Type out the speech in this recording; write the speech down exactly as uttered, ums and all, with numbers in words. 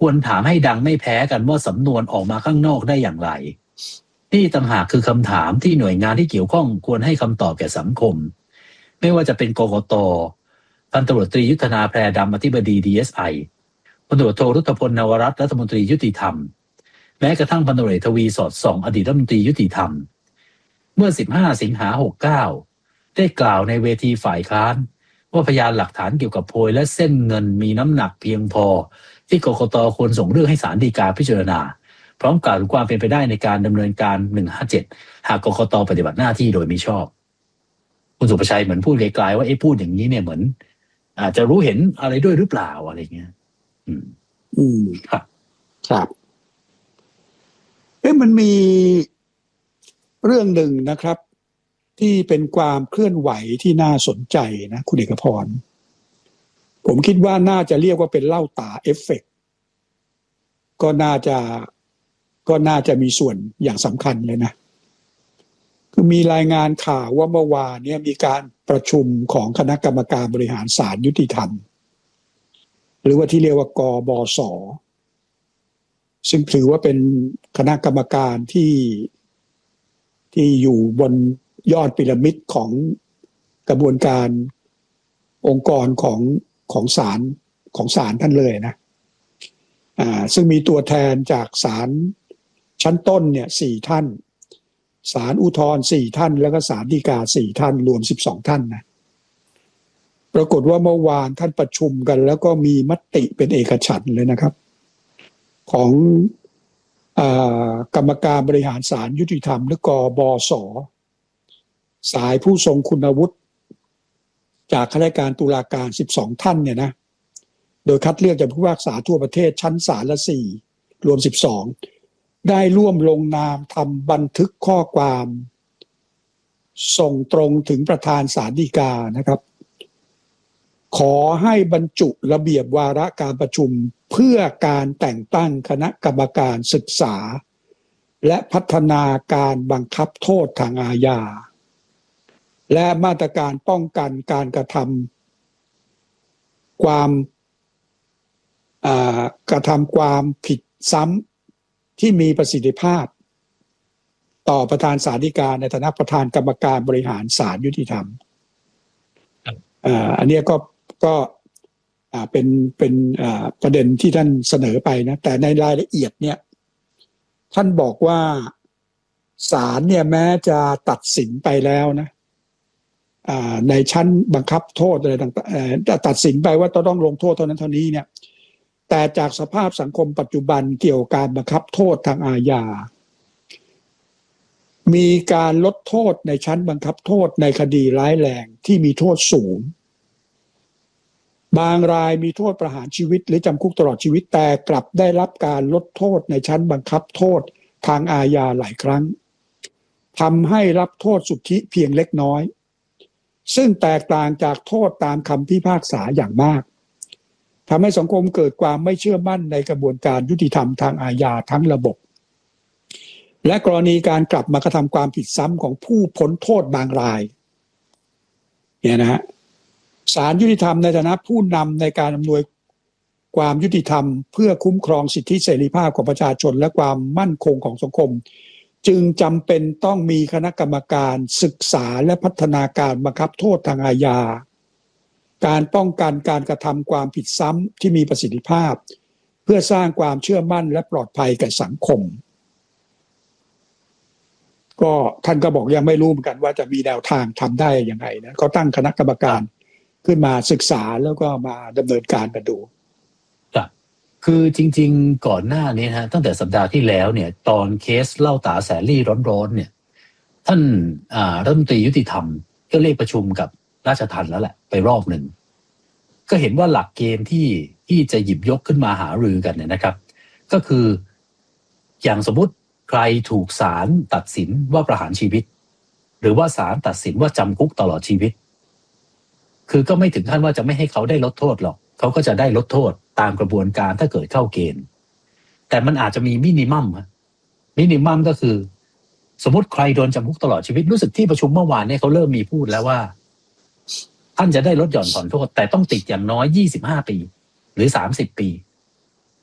ควรถามให้ดังไม่แพ้กันว่าสำนวนออกมาข้างนอกได้อย่างไรนี่ต่างหากคือคำถามที่หน่วยงานที่เกี่ยวข้องควรให้คำตอบแก่สังคมไม่ว่าจะเป็นกกต.พันตำรวจตรียุทธนาแพรดำอธิบดี ดี เอส ไอ พลตำรวจโทรุตพลนวรัตน์รัฐมนตรียุติธรรมแม้กระทั่งพันตำรวจเอกทวีสอดส่องอดีตรัฐมนตรียุติธรรมเมื่อสิบห้าสิงหาหกเก้าได้กล่าวในเวทีฝ่ายค้านว่าพยานหลักฐานเกี่ยวกับโพยและเส้นเงินมีน้ำหนักเพียงพอที่กกต.ควรส่งเรื่องให้ศาลฎีกาพิจารณาพร้อมกล่าวถึงความเป็นไปได้ในการดำเนินการหนึ่งห้าเจ็ดหากกกต.ปฏิบัติหน้าที่โดยมิชอบคุณสุภชัยเหมือนพูดไกลๆว่าไอ้พูดอย่างนี้เนี่ยเหมือนอาจจะรู้เห็นอะไรด้วยหรือเปล่าอะไรเงี้ยอืมอืมครับครับเอ๊ะมันมีเรื่องหนึ่งนะครับที่เป็นความเคลื่อนไหวที่น่าสนใจนะคุณเอกพรผมคิดว่าน่าจะเรียกว่าเป็นเล่าตาเอฟเฟกต์ก็น่าจะก็น่าจะมีส่วนอย่างสำคัญเลยนะคือมีรายงานข่าวว่าเมื่อวานนี้มีการประชุมของคณะกรรมการบริหารศาลยุติธรรมหรือว่าที่เรียกว่ากบศ.ซึ่งถือว่าเป็นคณะกรรมการที่ที่อยู่บนยอดพีระมิดของกระบวนการองค์กรของของศาลของศาลท่านเลยนะอ่าซึ่งมีตัวแทนจากศาลชั้นต้นเนี่ยสี่ท่านศาลอุทธรณ์สี่ท่านแล้วก็ศาลฎีกาสี่ท่านรวมสิบสองท่านนะปรากฏว่าเมื่อวานท่านประชุมกันแล้วก็มีมติเป็นเอกฉันท์เลยนะครับของอ่ากรรมการบริหารศาลยุติธรรมหรือกบศ.สายผู้ทรงคุณวุฒิจากข้าราชการตุลาการสิบสองท่านเนี่ยนะโดยคัดเลือกจากผู้พิพากษาทั่วประเทศชั้นศาลละสี่รวมสิบสองได้ร่วมลงนามทำบันทึกข้อความส่งตรงถึงประธานศาลฎีกานะครับขอให้บรรจุระเบียบวาระการประชุมเพื่อการแต่งตั้งคณะกรรมการศึกษาและพัฒนาการบังคับโทษทางอาญาและมาตรการป้องกันการกระทำความกระทำความผิดซ้ำที่มีประสิทธิภาพต่อประธานศาลฎีกาในฐานะประธานกรรมการบริหารศาลยุติธรรมอันนี้ก็ก็เป็นเป็นประเด็นที่ท่านเสนอไปนะแต่ในรายละเอียดเนี่ยท่านบอกว่าศาลเนี่ยแม้จะตัดสินไปแล้วนะในชั้นบังคับโทษอะไรต่างๆตัดสินไปว่าต้องลงโทษเท่านั้นเท่านี้เนี่ยแต่จากสภาพสังคมปัจจุบันเกี่ยวกับการบังคับโทษทางอาญามีการลดโทษในชั้นบังคับโทษในคดีร้ายแรงที่มีโทษสูงบางรายมีโทษประหารชีวิตหรือจำคุกตลอดชีวิตแต่กลับได้รับการลดโทษในชั้นบังคับโทษทางอาญาหลายครั้งทำให้รับโทษสุทธิเพียงเล็กน้อยซึ่งแตกต่างจากโทษตามคำพิพากษาอย่างมากทำให้สังคมเกิดความไม่เชื่อมั่นในกระบวนการยุติธรรมทางอาญาทั้งระบบและกรณีการกลับมากระทำความผิดซ้ำของผู้พ้นโทษบางรายเนี่ยนะฮะศาลยุติธรรมในฐานะผู้นำในการอำนวยความยุติธรรมเพื่อคุ้มครองสิทธิเสรีภาพของประชาชนและความมั่นคงของสังคมจึงจำเป็นต้องมีคณะกรรมการศึกษาและพัฒนาการบังคับโทษทางอาญาการป้องกันการกระทำความผิดซ้ำที่มีประสิทธิภาพเพื่อสร้างความเชื่อมั่นและปลอดภัยแก่สังคมก็ท่านก็บอกยังไม่รู้เหมือนกันว่าจะมีแนวทางทำได้ยังไงนะก็ตั้งคณะกรรมการขึ้นมาศึกษาแล้วก็มาดำเนินการกันดูครับคือจริงๆก่อนหน้านี้ฮะตั้งแต่สัปดาห์ที่แล้วเนี่ยตอนเคสเล่าตาแสลี่ร้อนๆเนี่ยท่านรัฐมนตรียุติธรรมก็เรียกประชุมกับราชทัณฑ์แล้วแหละไปรอบหนึ่งก็เห็นว่าหลักเกณฑ์ที่ที่จะหยิบยกขึ้นมาหารือกันเนี่ยนะครับก็คืออย่างสมมุติใครถูกศาลตัดสินว่าประหารชีวิตหรือว่าศาลตัดสินว่าจำคุกตลอดชีวิตคือก็ไม่ถึงขั้นว่าจะไม่ให้เขาได้ลดโทษหรอกเขาก็จะได้ลดโทษตามกระบวนการถ้าเกิดเข้าเกณฑ์แต่มันอาจจะมีมินิมัมฮะมินิมัมก็คือสมมติใครโดนจำคุกตลอดชีวิตรู้สึกที่ประชุมเมื่อวานเนี่ยเขาเริ่มมีพูดแล้วว่าท่านจะได้ลดหย่อนผ่อนโทษแต่ต้องติดอย่างน้อยยี่สิบห้าปีหรือสามสิบปี